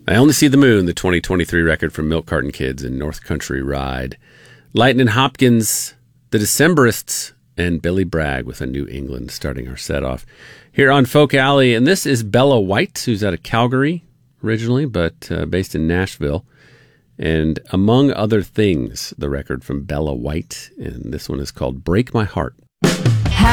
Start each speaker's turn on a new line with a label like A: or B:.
A: I Only See the Moon, the 2023 record from Milk Carton Kids and North Country Ride. Lightnin' Hopkins, The Decemberists, and Billy Bragg with a New England starting our set off here on Folk Alley. And this is Bella White, who's out of Calgary originally, but based in Nashville. And Among Other Things, the record from Bella White. And this one is called Break My Heart.